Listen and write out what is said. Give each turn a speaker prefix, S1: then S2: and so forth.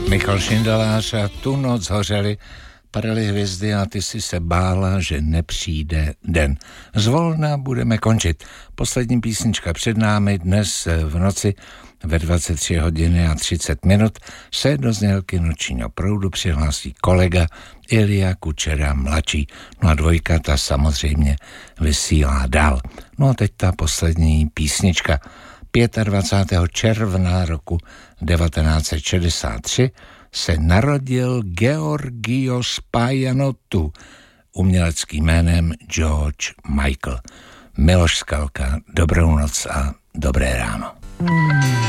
S1: Michal Šindelář a Tu noc hořely, padaly hvězdy a ty si se bála, že nepřijde den. Zvolna budeme končit. Poslední písnička před námi dnes v noci ve 23 hodiny a 30 minut se do znělky nočního proudu přihlásí kolega Ilja Kučera mladší. No a dvojka ta samozřejmě vysílá dál. No a teď ta poslední písnička. 25. června roku 1963 se narodil Georgios Paianotou, uměleckým jménem George Michael. Miloš Skalka, dobrou noc a dobré ráno.